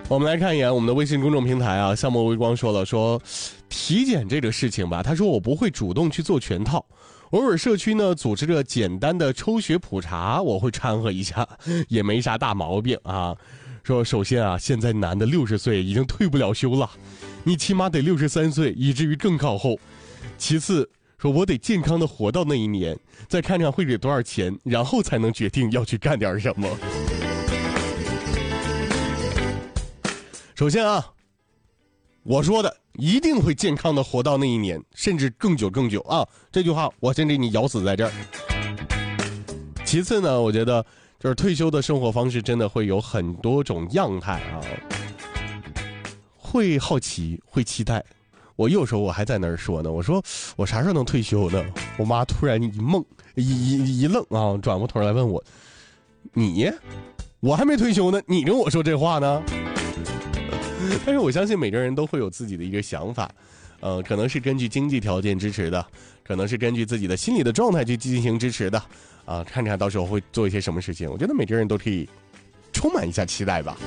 我们来看一眼我们的微信公众平台啊，夏末微光说体检这个事情吧，他说我不会主动去做全套，偶尔社区呢组织着简单的抽血普查，我会掺和一下，也没啥大毛病啊。说首先啊，现在男的60岁已经退不了休了，你起码得63岁，以至于更靠后。其次说我得健康的活到那一年，再看看会给多少钱，然后才能决定要去干点什么。首先啊，我说的一定会健康的活到那一年，甚至更久更久啊！这句话我先给你咬死在这儿。其次呢，我觉得就是退休的生活方式真的会有很多种样态啊，会好奇，会期待。我有时候我还在那儿说呢，我说我啥时候能退休呢？我妈突然一愣啊，转过头来问我：“我还没退休呢，你跟我说这话呢？”但是我相信每个人都会有自己的一个想法，可能是根据经济条件支持的，可能是根据自己的心理的状态去进行支持的，看看到时候会做一些什么事情。我觉得每个人都可以充满一下期待吧。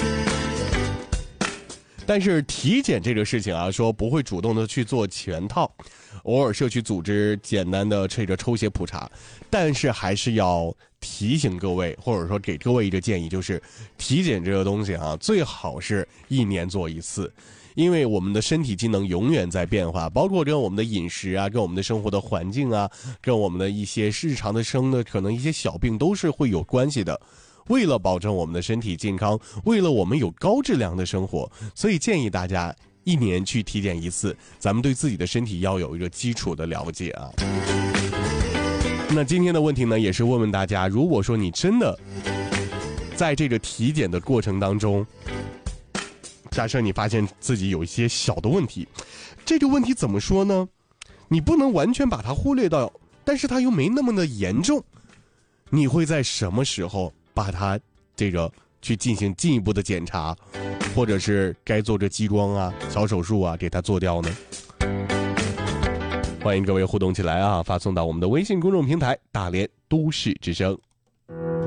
但是体检这个事情啊，说不会主动的去做全套，偶尔社区组织简单的这个抽血普查，但是还是要提醒各位，或者说给各位一个建议，就是体检这个东西啊，最好是1年做一次，因为我们的身体机能永远在变化，包括跟我们的饮食啊，跟我们的生活的环境啊，跟我们的一些日常的可能一些小病都是会有关系的。为了保证我们的身体健康，为了我们有高质量的生活，所以建议大家1年去体检一次，咱们对自己的身体要有一个基础的了解啊。那今天的问题呢，也是问问大家，如果说你真的在这个体检的过程当中，假设你发现自己有一些小的问题，这个问题怎么说呢？你不能完全把它忽略到，但是它又没那么的严重，你会在什么时候把它去进行进一步的检查，或者是该做这激光啊、小手术啊给它做掉呢？欢迎各位互动起来啊，发送到我们的微信公众平台大连都市之声。